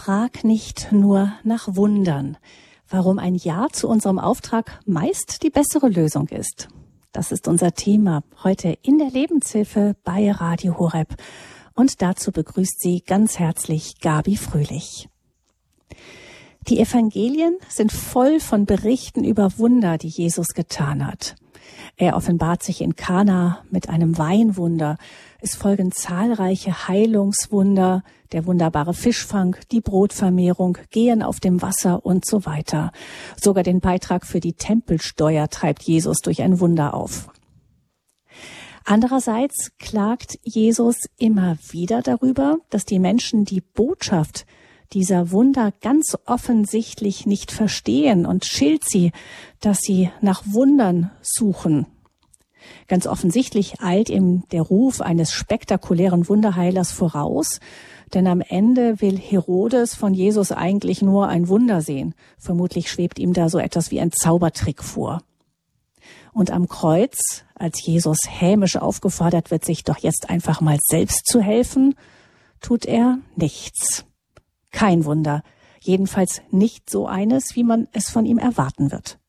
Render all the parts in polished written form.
Frag nicht nur nach Wundern. Warum ein Ja zu unserem Auftrag meist die bessere Lösung ist. Das ist unser Thema heute in der Lebenshilfe bei Radio Horeb. Und dazu begrüßt sie ganz herzlich Gabi Fröhlich. Die Evangelien sind voll von Berichten über Wunder, die Jesus getan hat. Er offenbart sich in Kana mit einem Weinwunder. Es folgen zahlreiche Heilungswunder, der wunderbare Fischfang, die Brotvermehrung, Gehen auf dem Wasser und so weiter. Sogar den Beitrag für die Tempelsteuer treibt Jesus durch ein Wunder auf. Andererseits klagt Jesus immer wieder darüber, dass die Menschen die Botschaft dieser Wunder ganz offensichtlich nicht verstehen und schilt sie, dass sie nach Wundern suchen. Ganz offensichtlich eilt ihm der Ruf eines spektakulären Wunderheilers voraus, denn am Ende will Herodes von Jesus eigentlich nur ein Wunder sehen. Vermutlich schwebt ihm da so etwas wie ein Zaubertrick vor. Und am Kreuz, als Jesus hämisch aufgefordert wird, sich doch jetzt einfach mal selbst zu helfen, tut er nichts. Kein Wunder, jedenfalls nicht so eines, wie man es von ihm erwarten wird.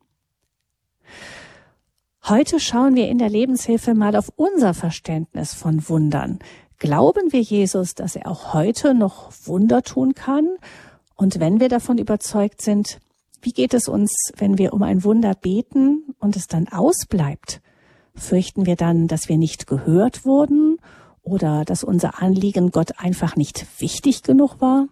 Heute schauen wir in der Lebenshilfe mal auf unser Verständnis von Wundern. Glauben wir Jesus, dass er auch heute noch Wunder tun kann? Und wenn wir davon überzeugt sind, wie geht es uns, wenn wir um ein Wunder beten und es dann ausbleibt? Fürchten wir dann, dass wir nicht gehört wurden oder dass unser Anliegen Gott einfach nicht wichtig genug war?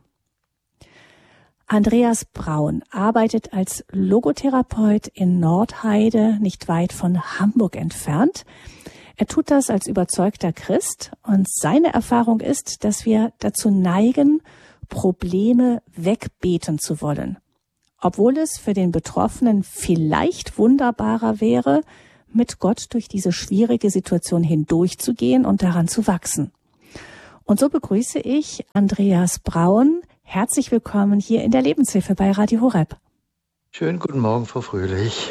Andreas Braun arbeitet als Logotherapeut in Nordheide, nicht weit von Hamburg entfernt. Er tut das als überzeugter Christ und seine Erfahrung ist, dass wir dazu neigen, Probleme wegbeten zu wollen. Obwohl es für den Betroffenen vielleicht wunderbarer wäre, mit Gott durch diese schwierige Situation hindurchzugehen und daran zu wachsen. Und so begrüße ich Andreas Braun. Herzlich willkommen hier in der Lebenshilfe bei Radio Horeb. Schönen guten Morgen, Frau Fröhlich.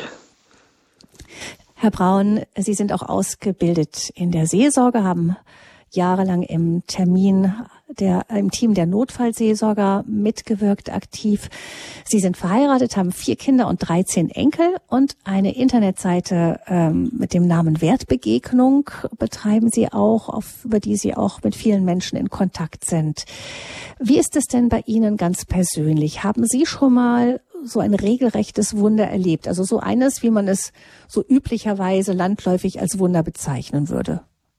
Herr Braun, Sie sind auch ausgebildet in der Seelsorge, haben jahrelang im Team der Notfallseelsorger mitgewirkt, aktiv. Sie sind verheiratet, haben 4 Kinder und 13 Enkel und eine Internetseite mit dem Namen Wertbegegnung betreiben Sie auch, über die Sie auch mit vielen Menschen in Kontakt sind. Wie ist es denn bei Ihnen ganz persönlich? Haben Sie schon mal so ein regelrechtes Wunder erlebt? Also so eines, wie man es so üblicherweise landläufig als Wunder bezeichnen würde?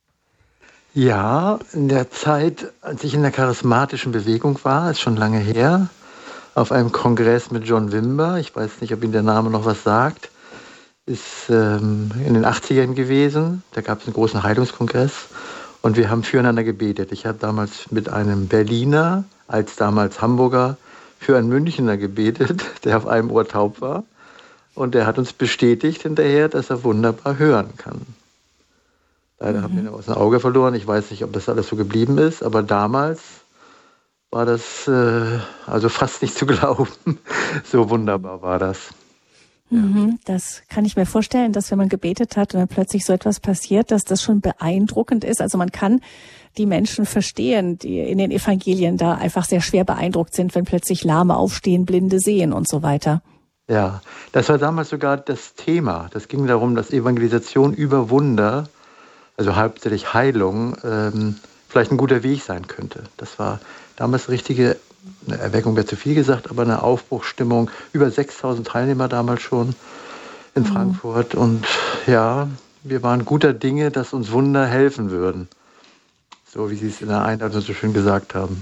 Ja, in der Zeit, als ich in der charismatischen Bewegung war, ist schon lange her, auf einem Kongress mit John Wimber, ich weiß nicht, ob Ihnen der Name noch was sagt, ist in den 80ern gewesen, da gab es einen großen Heilungskongress und wir haben füreinander gebetet. Ich habe damals mit einem Berliner, als damals Hamburger, für einen Münchner gebetet, der auf einem Ohr taub war und der hat uns bestätigt hinterher, dass er wunderbar hören kann. Leider haben wir ihn aus dem Auge verloren. Ich weiß nicht, ob das alles so geblieben ist, aber damals war das also fast nicht zu glauben. So wunderbar war das. Ja. Das kann ich mir vorstellen, dass wenn man gebetet hat und dann plötzlich so etwas passiert, dass das schon beeindruckend ist. Also man kann die Menschen verstehen, die in den Evangelien da einfach sehr schwer beeindruckt sind, wenn plötzlich Lahme aufstehen, Blinde sehen und so weiter. Ja, das war damals sogar das Thema. Das ging darum, dass Evangelisation über Wunder, also hauptsächlich Heilung, vielleicht ein guter Weg sein könnte. Das war damals eine Erweckung wäre zu viel gesagt, aber eine Aufbruchsstimmung. Über 6.000 Teilnehmer damals schon in Frankfurt. Und ja, wir waren guter Dinge, dass uns Wunder helfen würden. So wie Sie es in der Einleitung so schön gesagt haben.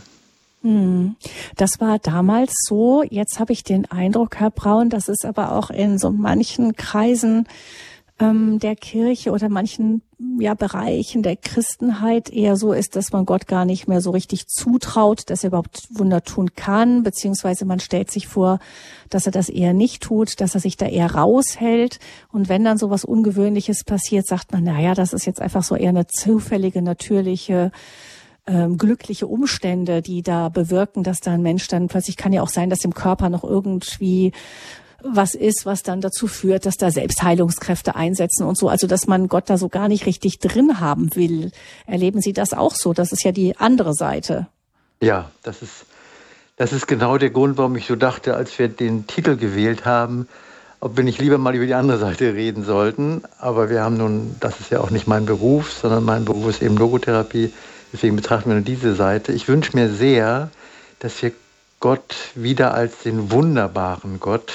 Das war damals so. Jetzt habe ich den Eindruck, Herr Braun, dass es aber auch in so manchen Kreisen der Kirche oder manchen Bereichen der Christenheit eher so ist, dass man Gott gar nicht mehr so richtig zutraut, dass er überhaupt Wunder tun kann, beziehungsweise man stellt sich vor, dass er das eher nicht tut, dass er sich da eher raushält. Und wenn dann so was Ungewöhnliches passiert, sagt man, naja, das ist jetzt einfach so eher eine zufällige, natürliche, glückliche Umstände, die da bewirken, dass da ein Mensch dann plötzlich, kann ja auch sein, dass im Körper noch irgendwie was ist, was dann dazu führt, dass da Selbstheilungskräfte einsetzen und so, also dass man Gott da so gar nicht richtig drin haben will. Erleben Sie das auch so? Das ist ja die andere Seite. Ja, das ist Das ist genau der Grund, warum ich so dachte, als wir den Titel gewählt haben, ob wir nicht lieber mal über die andere Seite reden sollten. Aber wir haben nun, das ist ja auch nicht mein Beruf, sondern mein Beruf ist eben Logotherapie. Deswegen betrachten wir nur diese Seite. Ich wünsche mir sehr, dass wir Gott wieder als den wunderbaren Gott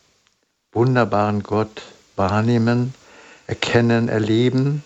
wahrnehmen, erkennen, erleben.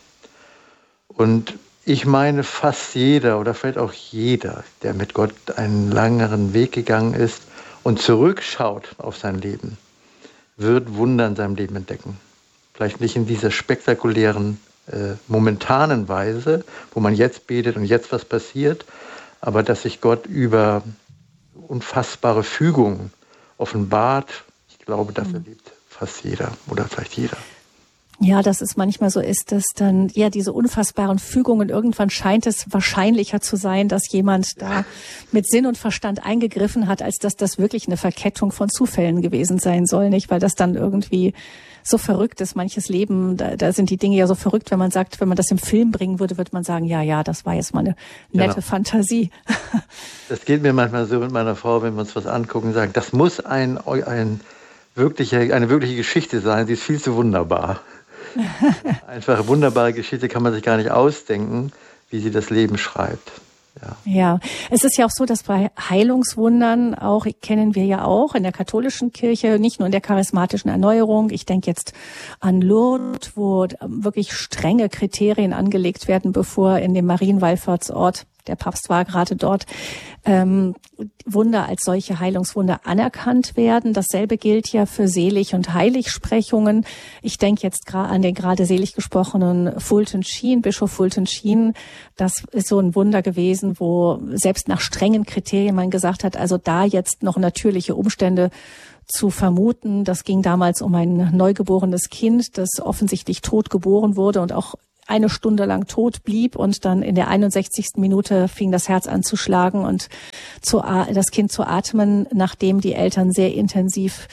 Und ich meine, fast jeder oder vielleicht auch jeder, der mit Gott einen langeren Weg gegangen ist und zurückschaut auf sein Leben, wird Wunder in seinem Leben entdecken. Vielleicht nicht in dieser spektakulären, momentanen Weise, wo man jetzt betet und jetzt was passiert, aber dass sich Gott über unfassbare Fügungen offenbart. Ich glaube, das erlebt fast jeder oder vielleicht jeder. Ja, dass es manchmal so ist, dass dann ja diese unfassbaren Fügungen, irgendwann scheint es wahrscheinlicher zu sein, dass jemand da mit Sinn und Verstand eingegriffen hat, als dass das wirklich eine Verkettung von Zufällen gewesen sein soll, nicht? Weil das dann irgendwie so verrückt ist, manches Leben, da sind die Dinge ja so verrückt, wenn man sagt, wenn man das im Film bringen würde, würde man sagen, ja, das war jetzt mal eine nette Fantasie. Das geht mir manchmal so mit meiner Frau, wenn wir uns was angucken und sagen, das muss eine wirkliche Geschichte sein, sie ist viel zu wunderbar. Einfach wunderbare Geschichte kann man sich gar nicht ausdenken, wie sie das Leben schreibt. Ja, es ist ja auch so, dass bei Heilungswundern auch, kennen wir ja auch in der katholischen Kirche, nicht nur in der charismatischen Erneuerung. Ich denke jetzt an Lourdes, wo wirklich strenge Kriterien angelegt werden, bevor in dem Marienwallfahrtsort, der Papst war gerade dort, Wunder als solche Heilungswunder anerkannt werden. Dasselbe gilt ja für Selig- und Heiligsprechungen. Ich denke jetzt an den gerade selig gesprochenen Fulton Sheen, Bischof Fulton Sheen. Das ist so ein Wunder gewesen, wo selbst nach strengen Kriterien man gesagt hat, also da jetzt noch natürliche Umstände zu vermuten. Das ging damals um ein neugeborenes Kind, das offensichtlich tot geboren wurde und auch eine Stunde lang tot blieb, und dann in der 61. Minute fing das Herz an zu schlagen und das Kind zu atmen, nachdem die Eltern sehr intensiv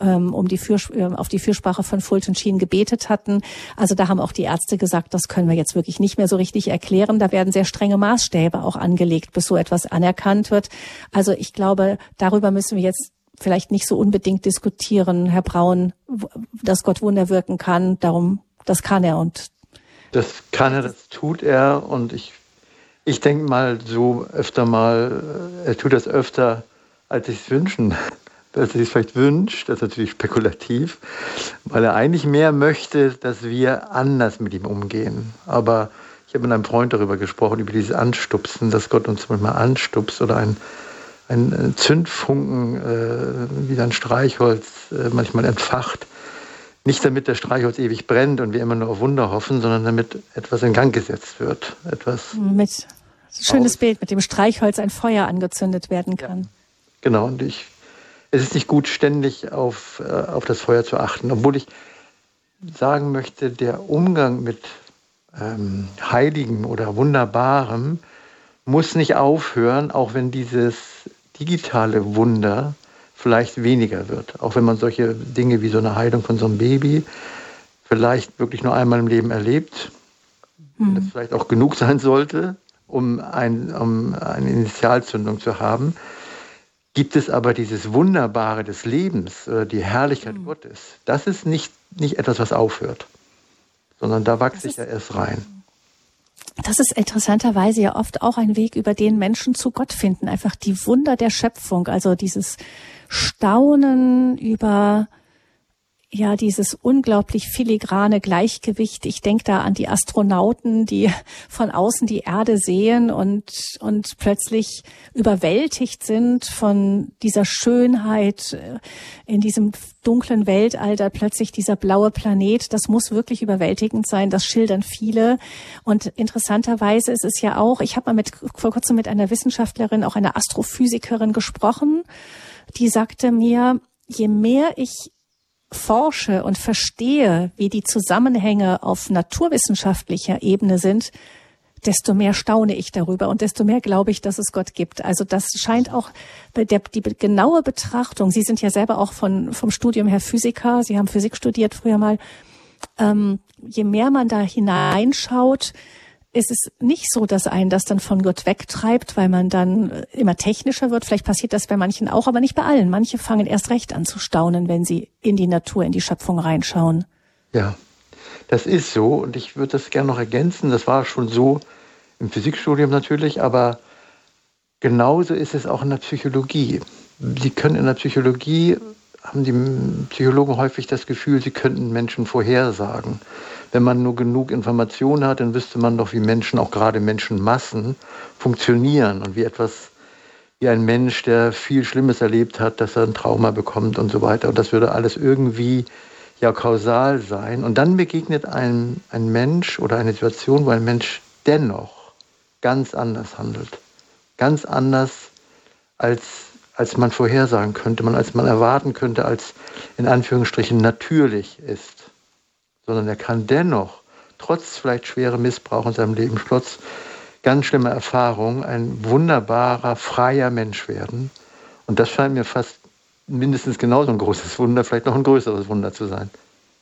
auf die Fürsprache von Fulton Sheen gebetet hatten. Also da haben auch die Ärzte gesagt, das können wir jetzt wirklich nicht mehr so richtig erklären. Da werden sehr strenge Maßstäbe auch angelegt, bis so etwas anerkannt wird. Also ich glaube, darüber müssen wir jetzt vielleicht nicht so unbedingt diskutieren, Herr Braun, dass Gott Wunder wirken kann. Darum, das kann er und das kann er, das tut er, und ich denke mal so öfter mal, er tut das öfter, als ich es wünschen, als ich es vielleicht wünscht. Das ist natürlich spekulativ, weil er eigentlich mehr möchte, dass wir anders mit ihm umgehen. Aber ich habe mit einem Freund darüber gesprochen, über dieses Anstupsen, dass Gott uns manchmal anstupst oder ein Zündfunken, wie ein Streichholz manchmal entfacht. Nicht damit der Streichholz ewig brennt und wir immer nur auf Wunder hoffen, sondern damit etwas in Gang gesetzt wird. Schönes Bild, mit dem Streichholz ein Feuer angezündet werden kann. Ja, genau, und es ist nicht gut, ständig auf das Feuer zu achten. Obwohl ich sagen möchte, der Umgang mit Heiligem oder Wunderbarem muss nicht aufhören, auch wenn dieses digitale Wunder vielleicht weniger wird. Auch wenn man solche Dinge wie so eine Heilung von so einem Baby vielleicht wirklich nur einmal im Leben erlebt, das vielleicht auch genug sein sollte, um eine Initialzündung zu haben, gibt es aber dieses Wunderbare des Lebens, die Herrlichkeit Gottes. Das ist nicht etwas, was aufhört, sondern da wachse ich ja erst rein. Das ist interessanterweise ja oft auch ein Weg, über den Menschen zu Gott finden. Einfach die Wunder der Schöpfung, also dieses Staunen über dieses unglaublich filigrane Gleichgewicht. Ich denke da an die Astronauten, die von außen die Erde sehen und plötzlich überwältigt sind von dieser Schönheit in diesem dunklen Weltall, da plötzlich dieser blaue Planet. Das muss wirklich überwältigend sein. Das schildern viele. Und interessanterweise ist es ja auch, ich habe mal vor kurzem mit einer Wissenschaftlerin, auch einer Astrophysikerin gesprochen, die sagte mir, je mehr ich forsche und verstehe, wie die Zusammenhänge auf naturwissenschaftlicher Ebene sind, desto mehr staune ich darüber und desto mehr glaube ich, dass es Gott gibt. Also das scheint auch die genaue Betrachtung, Sie sind ja selber auch vom Studium her Physiker, Sie haben Physik studiert früher mal, je mehr man da hineinschaut, ist es nicht so, dass einen das dann von Gott wegtreibt, weil man dann immer technischer wird. Vielleicht passiert das bei manchen auch, aber nicht bei allen. Manche fangen erst recht an zu staunen, wenn sie in die Natur, in die Schöpfung reinschauen. Ja, das ist so und ich würde das gerne noch ergänzen. Das war schon so im Physikstudium natürlich, aber genauso ist es auch in der Psychologie. Sie können in der Psychologie, haben die Psychologen häufig das Gefühl, sie könnten Menschen vorhersagen. Wenn man nur genug Informationen hat, dann wüsste man doch, wie Menschen, auch gerade Menschenmassen, funktionieren und wie ein Mensch, der viel Schlimmes erlebt hat, dass er ein Trauma bekommt und so weiter. Und das würde alles irgendwie ja kausal sein. Und dann begegnet ein Mensch oder eine Situation, wo ein Mensch dennoch ganz anders handelt. Ganz anders, als man vorhersagen könnte, als man erwarten könnte, als in Anführungsstrichen natürlich ist. Sondern er kann dennoch, trotz vielleicht schwerem Missbrauch in seinem Leben, trotz ganz schlimmer Erfahrungen, ein wunderbarer, freier Mensch werden. Und das scheint mir fast mindestens genauso ein großes Wunder, vielleicht noch ein größeres Wunder zu sein.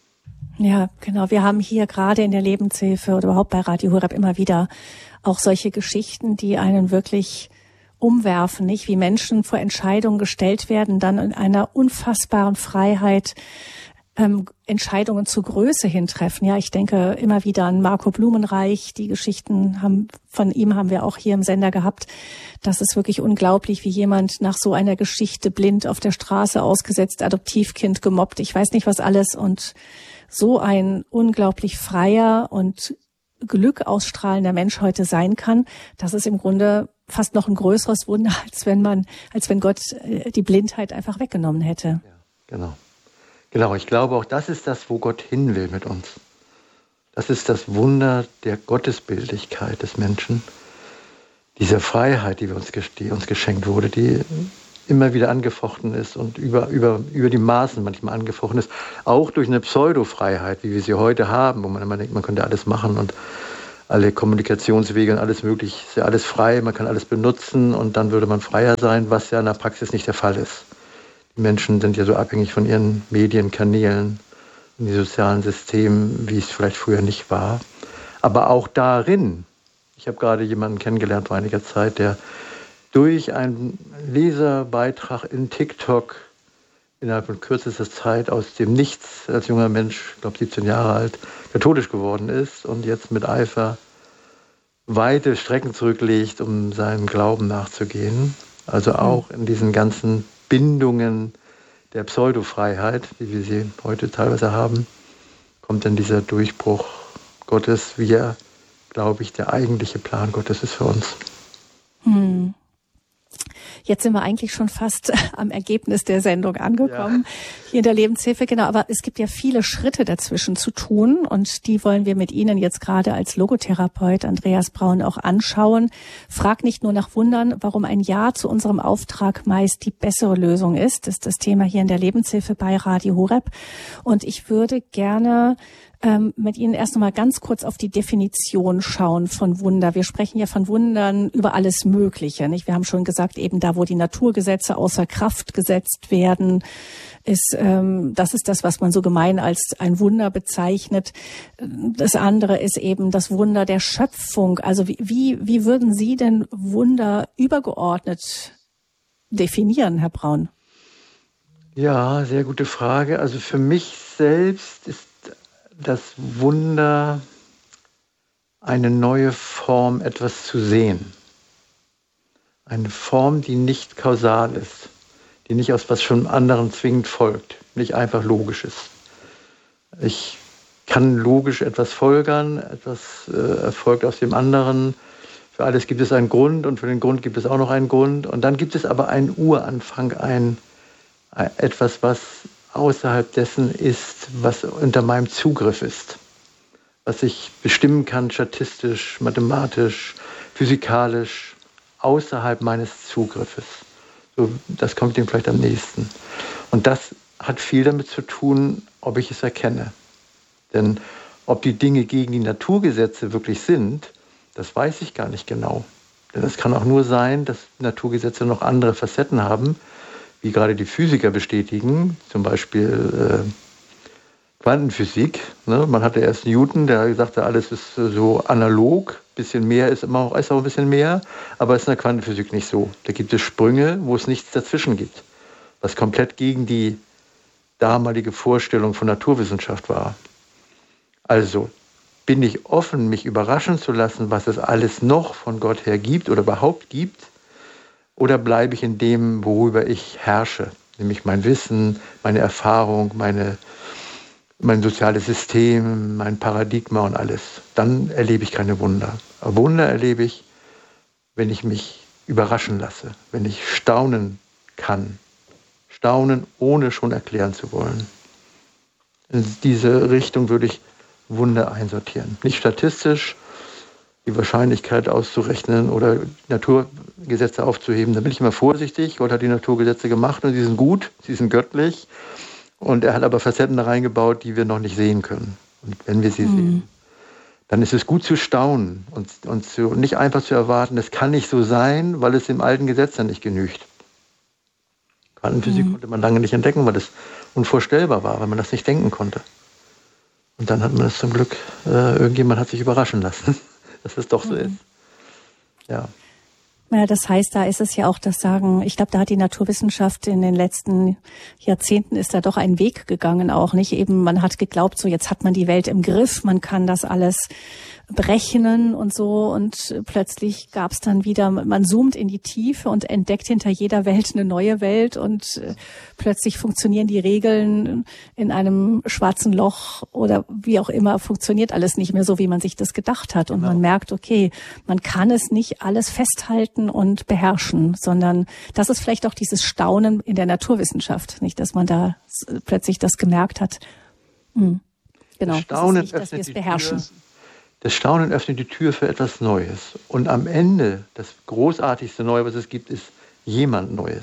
Ja, genau. Wir haben hier gerade in der Lebenshilfe oder überhaupt bei Radio Horeb immer wieder auch solche Geschichten, die einen wirklich umwerfen, nicht? Wie Menschen vor Entscheidungen gestellt werden, dann in einer unfassbaren Freiheit Entscheidungen zur Größe hintreffen. Ja, ich denke immer wieder an Marco Blumenreich. Die Geschichten von ihm haben wir auch hier im Sender gehabt. Das ist wirklich unglaublich, wie jemand nach so einer Geschichte blind auf der Straße ausgesetzt, Adoptivkind gemobbt, ich weiß nicht was alles, und so ein unglaublich freier und Glück ausstrahlender Mensch heute sein kann. Das ist im Grunde fast noch ein größeres Wunder, als wenn Gott die Blindheit einfach weggenommen hätte. Ja, genau. Genau, ich glaube auch, das ist das, wo Gott hin will mit uns. Das ist das Wunder der Gottesbildlichkeit des Menschen. Diese Freiheit, die uns geschenkt wurde, die immer wieder angefochten ist und über die Maßen manchmal angefochten ist. Auch durch eine Pseudo-Freiheit, wie wir sie heute haben, wo man immer denkt, man könnte alles machen und alle Kommunikationswege und alles Mögliche, ist ja alles frei, man kann alles benutzen und dann würde man freier sein, was ja in der Praxis nicht der Fall ist. Die Menschen sind ja so abhängig von ihren Medienkanälen und die sozialen Systemen, wie es vielleicht früher nicht war. Aber auch darin, ich habe gerade jemanden kennengelernt vor einiger Zeit, der durch einen Leserbeitrag in TikTok innerhalb von kürzester Zeit aus dem Nichts als junger Mensch, ich glaube 17 Jahre alt, katholisch geworden ist und jetzt mit Eifer weite Strecken zurücklegt, um seinem Glauben nachzugehen. Also auch in diesen ganzen Bindungen der Pseudofreiheit, wie wir sie heute teilweise haben, kommt dann dieser Durchbruch Gottes, wie er, glaube ich, der eigentliche Plan Gottes ist für uns. Jetzt sind wir eigentlich schon fast am Ergebnis der Sendung angekommen, hier in der Lebenshilfe. Genau, aber es gibt ja viele Schritte dazwischen zu tun und die wollen wir mit Ihnen jetzt gerade als Logotherapeut Andreas Braun auch anschauen. Frag nicht nur nach Wundern, warum ein Ja zu unserem Auftrag meist die bessere Lösung ist. Das ist das Thema hier in der Lebenshilfe bei Radio Horeb. Und ich würde gerne mit Ihnen erst noch mal ganz kurz auf die Definition schauen von Wunder. Wir sprechen ja von Wundern über alles Mögliche, nicht? Wir haben schon gesagt, eben da, wo die Naturgesetze außer Kraft gesetzt werden, das ist das, was man so gemein als ein Wunder bezeichnet. Das andere ist eben das Wunder der Schöpfung. Also wie würden Sie denn Wunder übergeordnet definieren, Herr Braun? Ja, sehr gute Frage. Also für mich selbst ist das Wunder eine neue Form, etwas zu sehen. Eine Form, die nicht kausal ist, die nicht aus was schon anderen zwingend folgt, nicht einfach logisch ist. Ich kann logisch etwas folgern, etwas erfolgt aus dem anderen. Für alles gibt es einen Grund und für den Grund gibt es auch noch einen Grund. Und dann gibt es aber einen Uranfang, etwas, was außerhalb dessen ist, was unter meinem Zugriff ist, was ich bestimmen kann, statistisch, mathematisch, physikalisch, außerhalb meines Zugriffes. So, das kommt dem vielleicht am nächsten. Und das hat viel damit zu tun, ob ich es erkenne. Denn ob die Dinge gegen die Naturgesetze wirklich sind, das weiß ich gar nicht genau. Denn es kann auch nur sein, dass Naturgesetze noch andere Facetten haben, wie gerade die Physiker bestätigen, zum Beispiel Quantenphysik. Ne? Man hatte erst Newton, der gesagt hat, alles ist so analog, bisschen mehr ist auch ein bisschen mehr, aber es ist in der Quantenphysik nicht so. Da gibt es Sprünge, wo es nichts dazwischen gibt, was komplett gegen die damalige Vorstellung von Naturwissenschaft war. Also bin ich offen, mich überraschen zu lassen, was es alles noch von Gott her gibt oder überhaupt gibt, oder bleibe ich in dem, worüber ich herrsche, nämlich mein Wissen, meine Erfahrung, mein soziales System, mein Paradigma und alles. Dann erlebe ich keine Wunder. Aber Wunder erlebe ich, wenn ich mich überraschen lasse, wenn ich staunen kann. Staunen, ohne schon erklären zu wollen. In diese Richtung würde ich Wunder einsortieren. Nicht statistisch, die Wahrscheinlichkeit auszurechnen oder Naturgesetze aufzuheben. Da bin ich immer vorsichtig. Gott hat die Naturgesetze gemacht und sie sind gut, sie sind göttlich. Und er hat aber Facetten da reingebaut, die wir noch nicht sehen können. Und wenn wir sie sehen, dann ist es gut zu staunen und nicht einfach zu erwarten, es kann nicht so sein, weil es dem alten Gesetz dann nicht genügt. Quantenphysik konnte man lange nicht entdecken, weil es unvorstellbar war, weil man das nicht denken konnte. Und dann hat man es zum Glück, irgendjemand hat sich überraschen lassen, dass es doch so ist. Ja. Ja, das heißt, da ist es ja auch das Sagen, ich glaube, da hat die Naturwissenschaft in den letzten Jahrzehnten ist da doch ein Weg gegangen auch, nicht? Eben, man hat geglaubt, so jetzt hat man die Welt im Griff, man kann das alles berechnen und so, und plötzlich gab es dann wieder, man zoomt in die Tiefe und entdeckt hinter jeder Welt eine neue Welt, und plötzlich funktionieren die Regeln in einem schwarzen Loch oder wie auch immer, funktioniert alles nicht mehr so, wie man sich das gedacht hat, und man merkt, okay, man kann es nicht alles festhalten und beherrschen, sondern das ist vielleicht auch dieses Staunen in der Naturwissenschaft, nicht, dass man da plötzlich das gemerkt hat. Genau, das Staunen ist nicht, dass wir es beherrschen. Das Staunen öffnet die Tür für etwas Neues. Und am Ende, das großartigste Neue, was es gibt, ist jemand Neues.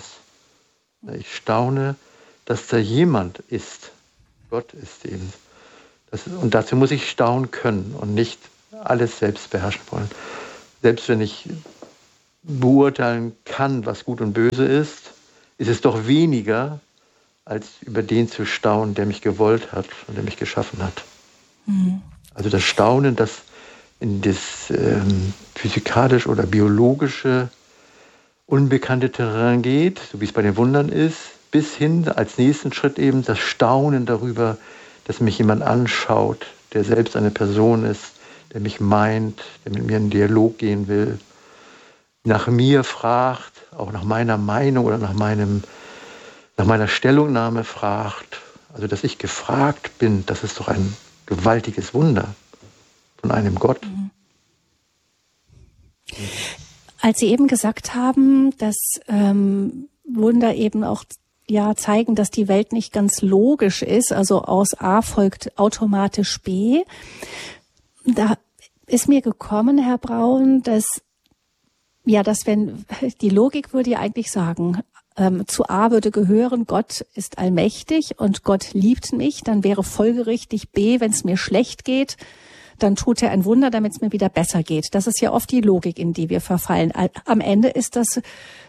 Ich staune, dass da jemand ist. Gott ist eben. Und dazu muss ich staunen können und nicht alles selbst beherrschen wollen. Selbst wenn ich beurteilen kann, was gut und böse ist es doch weniger, als über den zu staunen, der mich gewollt hat und der mich geschaffen hat. Also das Staunen, das in das physikalisch oder biologische unbekannte Terrain geht, so wie es bei den Wundern ist, bis hin als nächsten Schritt eben das Staunen darüber, dass mich jemand anschaut, der selbst eine Person ist, der mich meint, der mit mir in einen Dialog gehen will, nach mir fragt, auch nach meiner Meinung oder nach meiner Stellungnahme fragt. Also dass ich gefragt bin, das ist doch ein gewaltiges Wunder von einem Gott. Als Sie eben gesagt haben, dass Wunder eben auch zeigen, dass die Welt nicht ganz logisch ist, also aus A folgt automatisch B, da ist mir gekommen, Herr Braun, dass wenn die Logik würde ja eigentlich sagen, zu A würde gehören, Gott ist allmächtig und Gott liebt mich, dann wäre folgerichtig B, wenn es mir schlecht geht, dann tut er ein Wunder, damit es mir wieder besser geht. Das ist ja oft die Logik, in die wir verfallen. Am Ende ist das,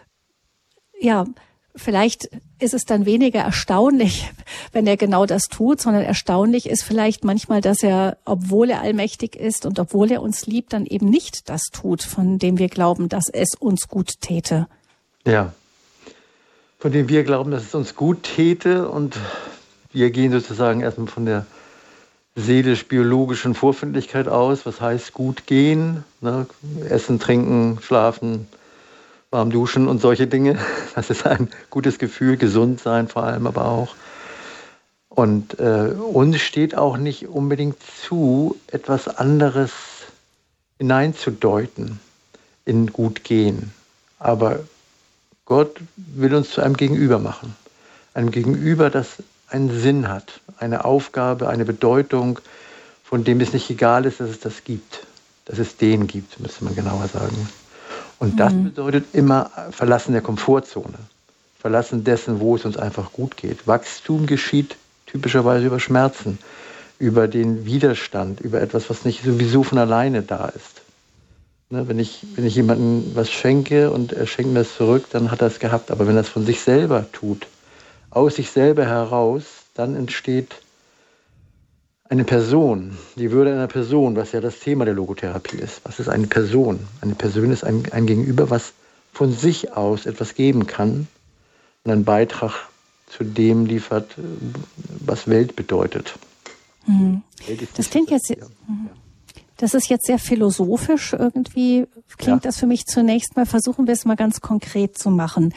vielleicht ist es dann weniger erstaunlich, wenn er genau das tut, sondern erstaunlich ist vielleicht manchmal, dass er, obwohl er allmächtig ist und obwohl er uns liebt, dann eben nicht das tut, von dem wir glauben, dass es uns gut täte. Ja, von dem wir glauben, dass es uns gut täte, und wir gehen sozusagen erstmal von der seelisch-biologischen Vorfindlichkeit aus. Was heißt gut gehen? Ne? Essen, trinken, schlafen, warm duschen und solche Dinge. Das ist ein gutes Gefühl, gesund sein vor allem aber auch. Und uns steht auch nicht unbedingt zu, etwas anderes hineinzudeuten in gut gehen. Aber Gott will uns zu einem Gegenüber machen. Einem Gegenüber, das einen Sinn hat, eine Aufgabe, eine Bedeutung, von dem es nicht egal ist, dass es das gibt. Dass es den gibt, müsste man genauer sagen. Und das bedeutet immer Verlassen der Komfortzone. Verlassen dessen, wo es uns einfach gut geht. Wachstum geschieht typischerweise über Schmerzen, über den Widerstand, über etwas, was nicht sowieso von alleine da ist. Ne, wenn ich jemandem was schenke und er schenkt mir es zurück, dann hat er es gehabt. Aber wenn er es von sich selber tut, aus sich selber heraus, dann entsteht Eine Person, die Würde einer Person, was ja das Thema der Logotherapie ist. Was ist eine Person? Eine Person ist ein Gegenüber, was von sich aus etwas geben kann und einen Beitrag zu dem liefert, was Welt bedeutet. Mhm. Welt ist das klingt jetzt, das ist jetzt sehr philosophisch irgendwie, klingt das für mich zunächst mal. Versuchen wir es mal ganz konkret zu machen.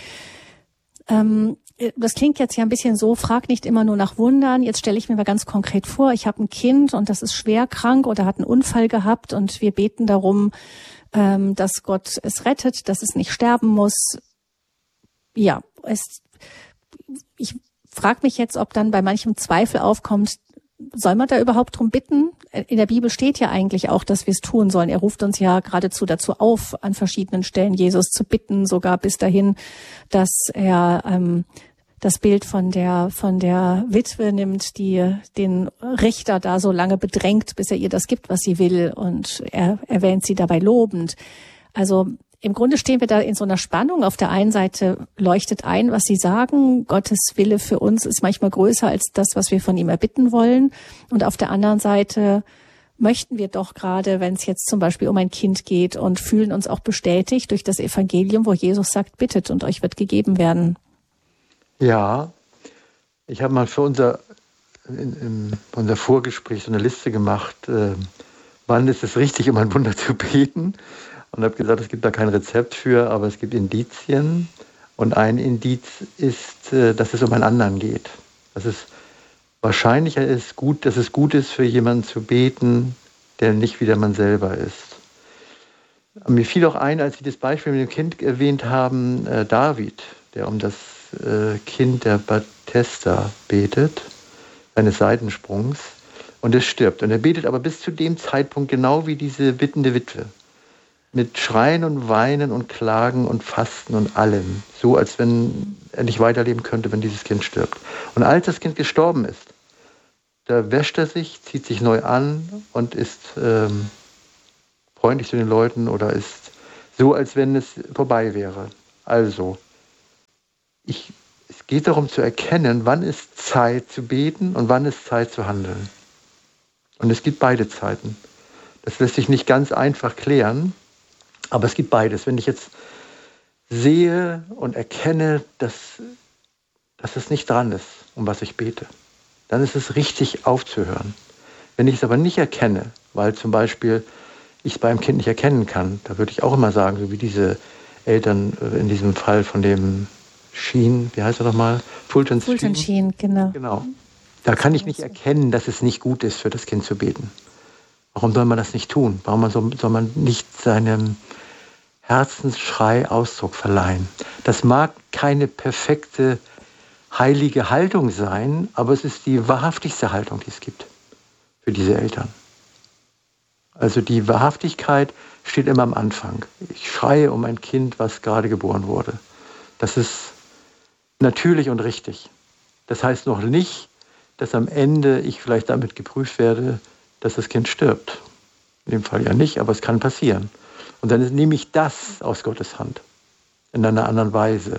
Das klingt jetzt ja ein bisschen so, frag nicht immer nur nach Wundern. Jetzt stelle ich mir mal ganz konkret vor, ich habe ein Kind und das ist schwer krank oder hat einen Unfall gehabt und wir beten darum, dass Gott es rettet, dass es nicht sterben muss. Ja, ich frage mich jetzt, ob dann bei manchem Zweifel aufkommt, soll man da überhaupt drum bitten? In der Bibel steht ja eigentlich auch, dass wir es tun sollen. Er ruft uns ja geradezu dazu auf, an verschiedenen Stellen Jesus zu bitten, sogar bis dahin, dass er das Bild von der Witwe nimmt, die den Richter da so lange bedrängt, bis er ihr das gibt, was sie will, und er erwähnt sie dabei lobend. Also im Grunde stehen wir da in so einer Spannung. Auf der einen Seite leuchtet ein, was Sie sagen. Gottes Wille für uns ist manchmal größer als das, was wir von ihm erbitten wollen. Und auf der anderen Seite möchten wir doch gerade, wenn es jetzt zum Beispiel um ein Kind geht, und fühlen uns auch bestätigt durch das Evangelium, wo Jesus sagt, bittet und euch wird gegeben werden. Ja, ich habe mal für unser Vorgespräch so eine Liste gemacht, wann ist es richtig, um ein Wunder zu beten. Und habe gesagt, es gibt da kein Rezept für, aber es gibt Indizien. Und ein Indiz ist, dass es um einen anderen geht. Dass es wahrscheinlicher ist, dass es gut ist, für jemanden zu beten, der nicht wieder man selber ist. Mir fiel auch ein, als Sie das Beispiel mit dem Kind erwähnt haben, David, der um das Kind der Bethesda betet, seines Seitensprungs, und es stirbt. Und er betet aber bis zu dem Zeitpunkt genau wie diese bittende Witwe. Mit Schreien und Weinen und Klagen und Fasten und allem. So, als wenn er nicht weiterleben könnte, wenn dieses Kind stirbt. Und als das Kind gestorben ist, da wäscht er sich, zieht sich neu an und ist freundlich zu den Leuten oder ist so, als wenn es vorbei wäre. Also, es geht darum zu erkennen, wann ist Zeit zu beten und wann ist Zeit zu handeln. Und es gibt beide Zeiten. Das lässt sich nicht ganz einfach klären, aber es gibt beides. Wenn ich jetzt sehe und erkenne, dass es nicht dran ist, um was ich bete, dann ist es richtig aufzuhören. Wenn ich es aber nicht erkenne, weil zum Beispiel ich es bei einem Kind nicht erkennen kann, da würde ich auch immer sagen, so wie diese Eltern in diesem Fall von dem Sheen, wie heißt er nochmal? Fulton Sheen, genau. Genau. Da kann ich nicht erkennen, dass es nicht gut ist, für das Kind zu beten. Warum soll man das nicht tun? Warum soll man nicht seinem Herzensschrei Ausdruck verleihen? Das mag keine perfekte, heilige Haltung sein, aber es ist die wahrhaftigste Haltung, die es gibt für diese Eltern. Also die Wahrhaftigkeit steht immer am Anfang. Ich schreie um ein Kind, was gerade geboren wurde. Das ist natürlich und richtig. Das heißt noch nicht, dass am Ende ich vielleicht damit geprüft werde, dass das Kind stirbt. In dem Fall ja nicht, aber es kann passieren. Und dann nehme ich das aus Gottes Hand. In einer anderen Weise.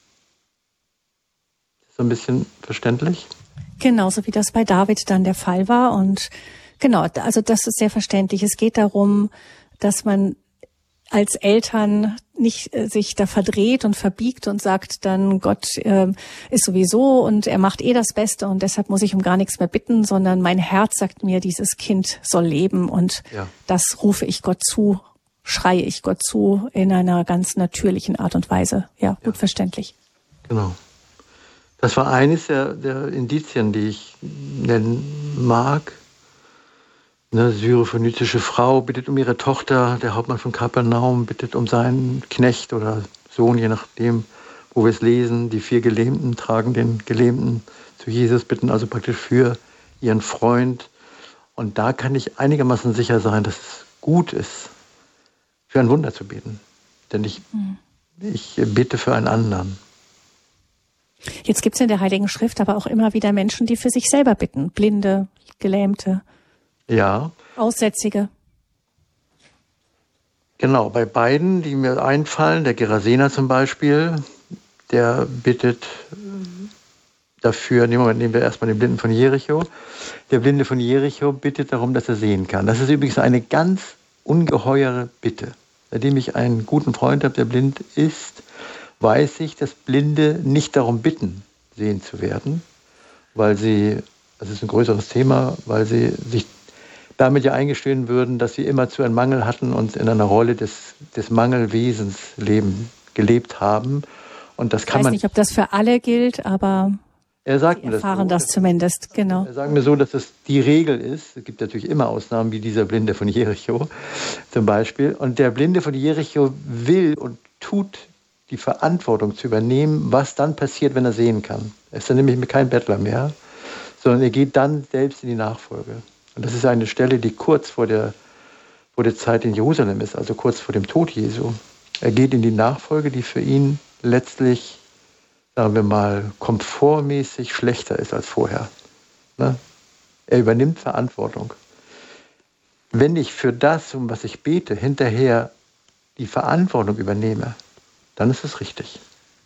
Ist so ein bisschen verständlich? Genauso wie das bei David dann der Fall war. Und genau, also das ist sehr verständlich. Es geht darum, dass man als Eltern nicht sich da verdreht und verbiegt und sagt dann, Gott ist sowieso und er macht das Beste und deshalb muss ich um gar nichts mehr bitten, sondern mein Herz sagt mir, dieses Kind soll leben und das rufe ich Gott zu, schreie ich Gott zu in einer ganz natürlichen Art und Weise. Ja, gut verständlich. Genau. Das war eines der Indizien, die ich nennen mag. Eine syrophönizische Frau bittet um ihre Tochter, der Hauptmann von Kapernaum bittet um seinen Knecht oder Sohn, je nachdem, wo wir es lesen. Die 4 Gelähmten tragen den Gelähmten zu Jesus, bitten also praktisch für ihren Freund. Und da kann ich einigermaßen sicher sein, dass es gut ist, für ein Wunder zu beten. Denn ich bete für einen anderen. Jetzt gibt es in der Heiligen Schrift aber auch immer wieder Menschen, die für sich selber bitten. Blinde, Gelähmte. Ja. Aussätzige. Genau, bei beiden, die mir einfallen, der Gerasener zum Beispiel, der bittet dafür, nehmen wir erstmal den Blinden von Jericho. Der Blinde von Jericho bittet darum, dass er sehen kann. Das ist übrigens eine ganz ungeheure Bitte. Seitdem ich einen guten Freund habe, der blind ist, weiß ich, dass Blinde nicht darum bitten, sehen zu werden, weil sie, das ist ein größeres Thema, weil sie sich damit ja eingestehen würden, dass sie immerzu einen Mangel hatten und in einer Rolle des Mangelwesens gelebt haben. Und das kann man. Ich weiß nicht, ob das für alle gilt, aber er sagt Sie erfahren das zumindest, genau. Er sagt mir so, dass das die Regel ist. Es gibt natürlich immer Ausnahmen, wie dieser Blinde von Jericho zum Beispiel. Und der Blinde von Jericho will und tut die Verantwortung zu übernehmen, was dann passiert, wenn er sehen kann. Er ist dann nämlich kein Bettler mehr, sondern er geht dann selbst in die Nachfolge. Und das ist eine Stelle, die kurz vor der Zeit in Jerusalem ist, also kurz vor dem Tod Jesu. Er geht in die Nachfolge, die für ihn letztlich, sagen wir mal, komfortmäßig schlechter ist als vorher. Ne? Er übernimmt Verantwortung. Wenn ich für das, um was ich bete, hinterher die Verantwortung übernehme, dann ist es richtig.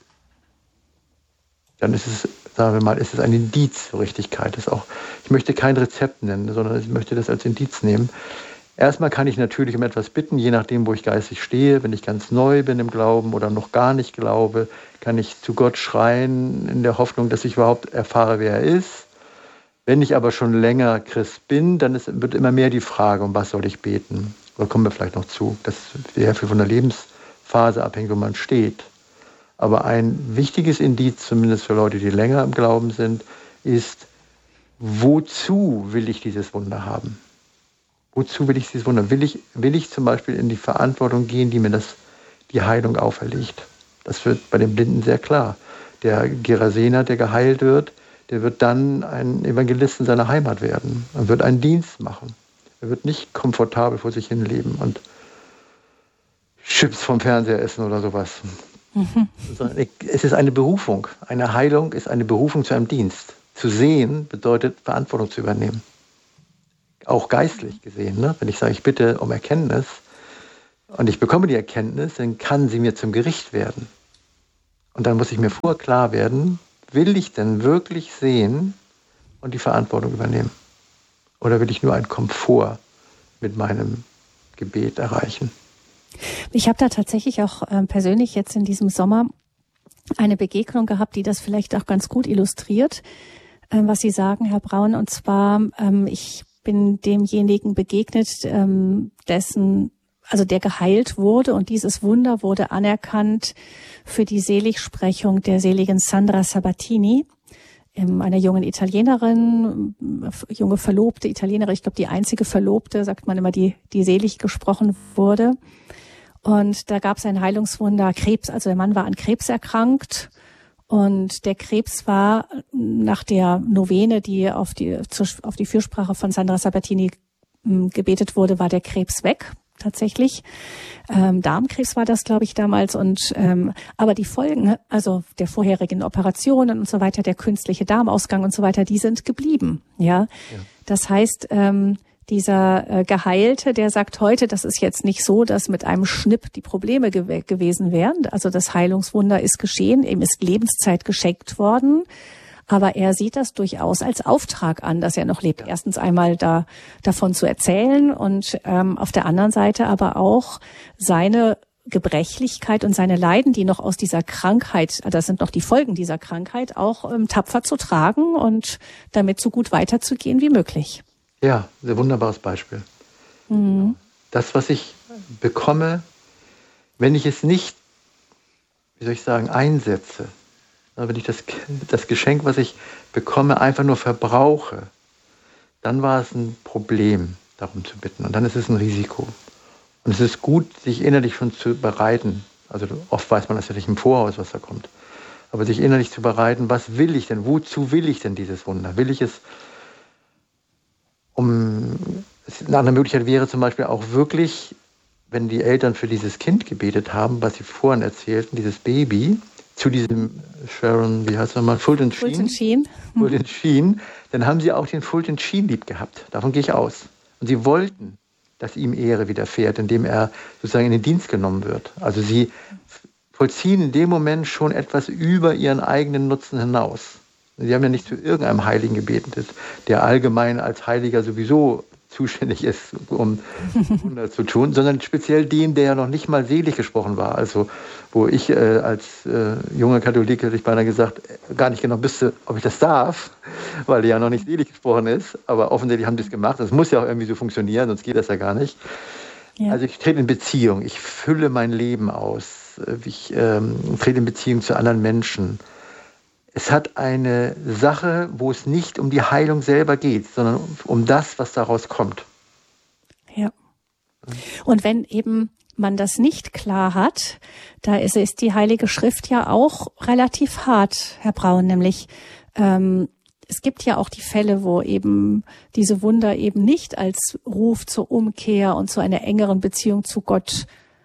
Dann ist es, sagen wir mal, ist es ein Indiz für Richtigkeit. Ich möchte kein Rezept nennen, sondern ich möchte das als Indiz nehmen. Erstmal kann ich natürlich um etwas bitten, je nachdem, wo ich geistig stehe. Wenn ich ganz neu bin im Glauben oder noch gar nicht glaube, kann ich zu Gott schreien in der Hoffnung, dass ich überhaupt erfahre, wer er ist. Wenn ich aber schon länger Christ bin, dann wird immer mehr die Frage, um was soll ich beten? Da kommen wir vielleicht noch zu. Das ist sehr viel von der Lebensphase abhängig, wo man steht. Aber ein wichtiges Indiz, zumindest für Leute, die länger im Glauben sind, ist, wozu will ich dieses Wunder haben? Wozu will ich dieses Wunder? Will ich zum Beispiel in die Verantwortung gehen, die mir die Heilung auferlegt? Das wird bei den Blinden sehr klar. Der Gerasener, der geheilt wird, der wird dann ein Evangelist in seiner Heimat werden und wird einen Dienst machen. Er wird nicht komfortabel vor sich hin leben und Chips vom Fernseher essen oder sowas. Mhm. Es ist eine Berufung. Eine Heilung ist eine Berufung zu einem Dienst. Zu sehen bedeutet, Verantwortung zu übernehmen. Auch geistlich gesehen. Ne? Wenn ich sage, ich bitte um Erkenntnis und ich bekomme die Erkenntnis, dann kann sie mir zum Gericht werden. Und dann muss ich mir vorher klar werden, will ich denn wirklich sehen und die Verantwortung übernehmen? Oder will ich nur einen Komfort mit meinem Gebet erreichen? Ich habe da tatsächlich auch persönlich jetzt in diesem Sommer eine Begegnung gehabt, die das vielleicht auch ganz gut illustriert, was Sie sagen, Herr Braun. Und zwar, ich bin demjenigen begegnet, der geheilt wurde, und dieses Wunder wurde anerkannt für die Seligsprechung der seligen Sandra Sabatini, einer jungen Italienerin, junge verlobte Italienerin, ich glaube die einzige Verlobte, sagt man immer, die selig gesprochen wurde. Und da gab es ein Heilungswunder, Krebs, also der Mann war an Krebs erkrankt. Und der Krebs war nach der Novene, die auf die Fürsprache von Sandra Sabatini gebetet wurde, war der Krebs weg, tatsächlich. Darmkrebs war das, glaube ich, damals. Und aber die Folgen, also der vorherigen Operationen und so weiter, der künstliche Darmausgang und so weiter, die sind geblieben. Ja. Das heißt, dieser Geheilte, der sagt heute, das ist jetzt nicht so, dass mit einem Schnipp die Probleme gewesen wären. Also das Heilungswunder ist geschehen, ihm ist Lebenszeit geschenkt worden. Aber er sieht das durchaus als Auftrag an, dass er noch lebt. Erstens einmal davon zu erzählen und auf der anderen Seite aber auch seine Gebrechlichkeit und seine Leiden, die noch aus dieser Krankheit, das sind noch die Folgen dieser Krankheit, auch tapfer zu tragen und damit so gut weiterzugehen wie möglich. Ja, ein wunderbares Beispiel. Mhm. Das, was ich bekomme, wenn ich es nicht, einsetze, wenn ich das Geschenk, was ich bekomme, einfach nur verbrauche, dann war es ein Problem, darum zu bitten. Und dann ist es ein Risiko. Und es ist gut, sich innerlich schon zu bereiten. Also oft weiß man das ja nicht im Voraus, was da kommt. Aber sich innerlich zu bereiten, was will ich denn? Wozu will ich denn dieses Wunder? Will ich es eine andere Möglichkeit wäre zum Beispiel auch wirklich, wenn die Eltern für dieses Kind gebetet haben, was sie vorhin erzählten, dieses Baby, zu diesem Sharon, wie heißt es nochmal, Fulton Sheen, dann haben sie auch den Fulton Sheen lieb gehabt. Davon gehe ich aus. Und sie wollten, dass ihm Ehre widerfährt, indem er sozusagen in den Dienst genommen wird. Also sie vollziehen in dem Moment schon etwas über ihren eigenen Nutzen hinaus. Sie haben ja nicht zu irgendeinem Heiligen gebetet, der allgemein als Heiliger sowieso zuständig ist, um Wunder zu tun, sondern speziell den, der ja noch nicht mal selig gesprochen war. Also wo ich als junger Katholik, hätte ich beinahe gesagt, gar nicht genau wüsste, ob ich das darf, weil der ja noch nicht selig gesprochen ist. Aber offensichtlich haben die es gemacht. Das muss ja auch irgendwie so funktionieren, sonst geht das ja gar nicht. Ja. Also ich trete in Beziehung, ich fülle mein Leben aus, ich trete in Beziehung zu anderen Menschen. Es hat eine Sache, wo es nicht um die Heilung selber geht, sondern um das, was daraus kommt. Ja. Und wenn eben man das nicht klar hat, da ist die Heilige Schrift ja auch relativ hart, Herr Braun, nämlich es gibt ja auch die Fälle, wo eben diese Wunder eben nicht als Ruf zur Umkehr und zu einer engeren Beziehung zu Gott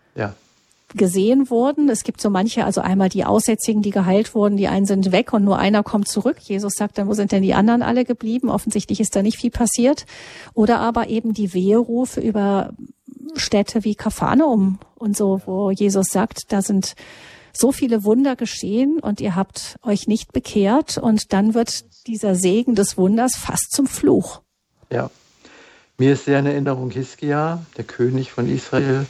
gesehen wurden. Es gibt so manche, also einmal die Aussätzigen, die geheilt wurden, die einen sind weg und nur einer kommt zurück. Jesus sagt dann, wo sind denn die anderen alle geblieben? Offensichtlich ist da nicht viel passiert. Oder aber eben die Weherufe über Städte wie Kapharnaum und so, wo Jesus sagt, da sind so viele Wunder geschehen und ihr habt euch nicht bekehrt, und dann wird dieser Segen des Wunders fast zum Fluch. Ja, mir ist sehr in Erinnerung Hiskia, der König von Israel,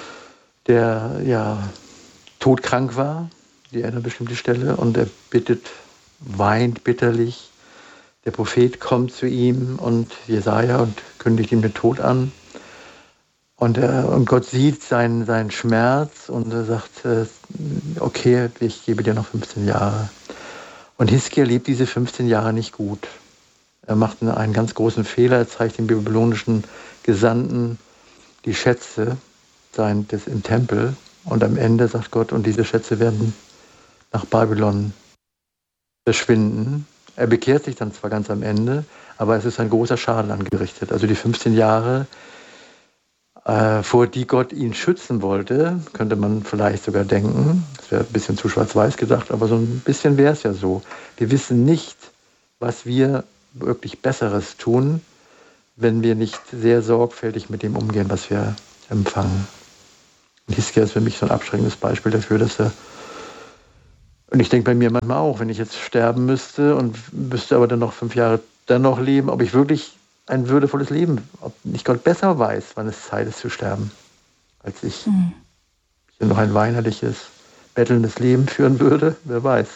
der ja todkrank war, die an einer bestimmten Stelle, und er weint bitterlich. Der Prophet kommt zu ihm und Jesaja und kündigt ihm den Tod an. Und Gott sieht seinen Schmerz und er sagt, okay, ich gebe dir noch 15 Jahre. Und Hiskia lebt diese 15 Jahre nicht gut. Er macht einen ganz großen Fehler, er zeigt den babylonischen Gesandten die Schätze im Tempel, und am Ende sagt Gott, und diese Schätze werden nach Babylon verschwinden. Er bekehrt sich dann zwar ganz am Ende, aber es ist ein großer Schaden angerichtet. Also die 15 Jahre, vor die Gott ihn schützen wollte, könnte man vielleicht sogar denken, das wäre ein bisschen zu schwarz-weiß gedacht, aber so ein bisschen wäre es ja so. Wir wissen nicht, was wir wirklich Besseres tun, wenn wir nicht sehr sorgfältig mit dem umgehen, was wir empfangen. Und Hiskia ist für mich so ein abschreckendes Beispiel dafür, dass und ich denke bei mir manchmal auch, wenn ich jetzt sterben müsste und müsste aber dann noch 5 Jahre dennoch leben, ob ich wirklich ein würdevolles Leben, ob nicht Gott besser weiß, wann es Zeit ist zu sterben, als ich. Ich noch ein weinerliches, bettelndes Leben führen würde, wer weiß.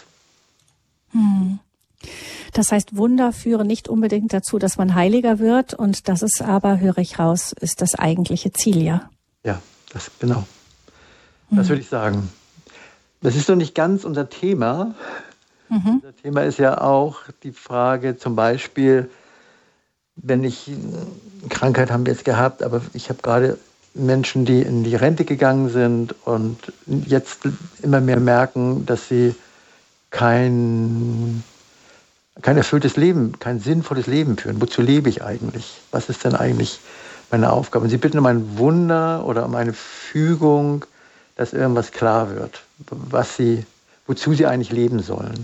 Das heißt, Wunder führen nicht unbedingt dazu, dass man heiliger wird, und das ist aber, höre ich raus, ist das eigentliche Ziel, ja? Ja, genau. Das würde ich sagen. Das ist noch nicht ganz unser Thema. Unser Thema ist ja auch die Frage, zum Beispiel, wenn Krankheit haben wir jetzt gehabt, aber ich habe gerade Menschen, die in die Rente gegangen sind und jetzt immer mehr merken, dass sie kein erfülltes Leben, kein sinnvolles Leben führen. Wozu lebe ich eigentlich? Was ist denn eigentlich meine Aufgabe? Und sie bitten um ein Wunder oder um eine Fügung, dass irgendwas klar wird, wozu sie eigentlich leben sollen.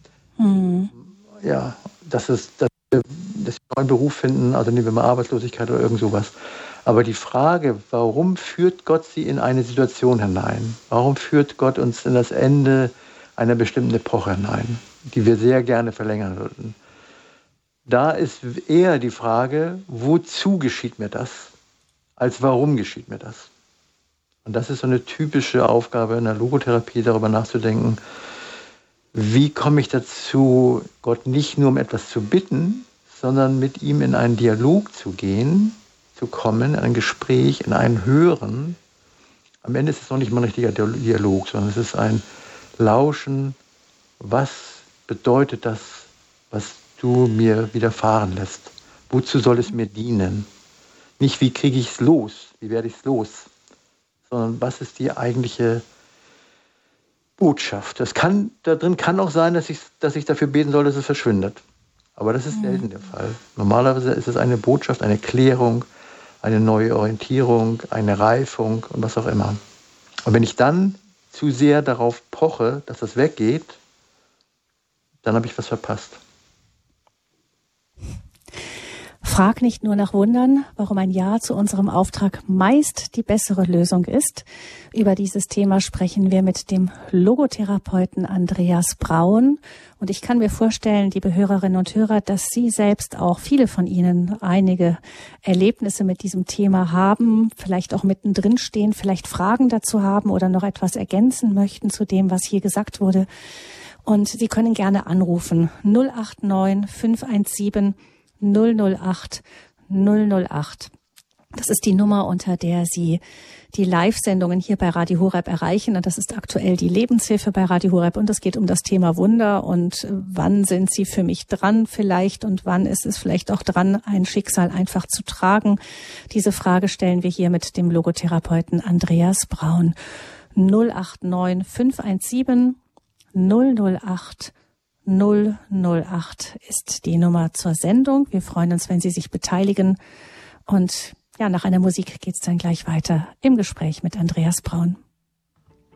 Ja, dass sie einen neuen Beruf finden, also nehmen wir mal Arbeitslosigkeit oder irgend sowas. Aber die Frage, warum führt Gott sie in eine Situation hinein? Warum führt Gott uns in das Ende einer bestimmten Epoche hinein, die wir sehr gerne verlängern würden? Da ist eher die Frage, wozu geschieht mir das, als warum geschieht mir das? Und das ist so eine typische Aufgabe in der Logotherapie, darüber nachzudenken, wie komme ich dazu, Gott nicht nur um etwas zu bitten, sondern mit ihm in einen Dialog zu kommen, in ein Gespräch, in ein Hören. Am Ende ist es noch nicht mal ein richtiger Dialog, sondern es ist ein Lauschen. Was bedeutet das, was du mir widerfahren lässt? Wozu soll es mir dienen? Nicht, wie kriege ich es los? Wie werde ich es los? Sondern was ist die eigentliche Botschaft? Da drin kann auch sein, dass ich dafür beten soll, dass es verschwindet. Aber das ist selten der Fall. Normalerweise ist es eine Botschaft, eine Klärung, eine neue Orientierung, eine Reifung und was auch immer. Und wenn ich dann zu sehr darauf poche, dass das weggeht, dann habe ich was verpasst. Frag nicht nur nach Wundern, warum ein Ja zu unserem Auftrag meist die bessere Lösung ist. Über dieses Thema sprechen wir mit dem Logotherapeuten Andreas Braun. Und ich kann mir vorstellen, liebe Hörerinnen und Hörer, dass Sie selbst auch, viele von Ihnen, einige Erlebnisse mit diesem Thema haben, vielleicht auch mittendrin stehen, vielleicht Fragen dazu haben oder noch etwas ergänzen möchten zu dem, was hier gesagt wurde. Und Sie können gerne anrufen 089 517 008 008. Das ist die Nummer, unter der Sie die Live-Sendungen hier bei Radio Horeb erreichen. Und das ist aktuell die Lebenshilfe bei Radio Horeb. Und es geht um das Thema Wunder. Und wann sind Sie für mich dran vielleicht? Und wann ist es vielleicht auch dran, ein Schicksal einfach zu tragen? Diese Frage stellen wir hier mit dem Logotherapeuten Andreas Braun. 089 517 008 008 ist die Nummer zur Sendung. Wir freuen uns, wenn Sie sich beteiligen. Und ja, nach einer Musik geht's dann gleich weiter im Gespräch mit Andreas Braun.